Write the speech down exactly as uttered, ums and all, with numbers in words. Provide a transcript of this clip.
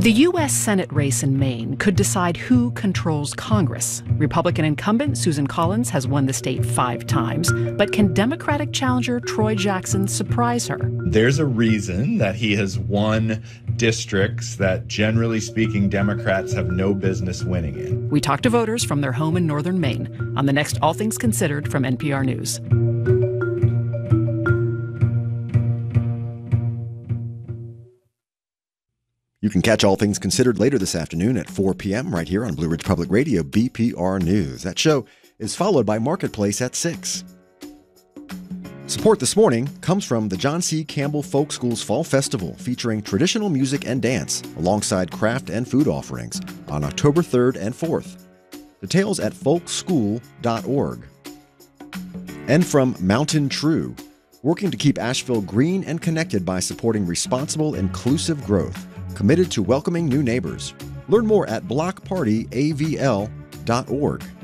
The U S Senate race in Maine could decide who controls Congress. Republican incumbent Susan Collins has won the state five times, but can Democratic challenger Troy Jackson surprise her? There's a reason that he has won districts that, generally speaking, Democrats have no business winning in. We talked to voters from their home in northern Maine on the next All Things Considered from N P R News. You can catch All Things Considered later this afternoon at four p.m. right here on Blue Ridge Public Radio, B P R News. That show is followed by Marketplace at six. Support this morning comes from the John C. Campbell Folk School's Fall Festival, featuring traditional music and dance alongside craft and food offerings on October third and fourth. Details at folk school dot org. And from Mountain True, working to keep Asheville green and connected by supporting responsible, inclusive growth, committed to welcoming new neighbors. Learn more at block party A V L dot org.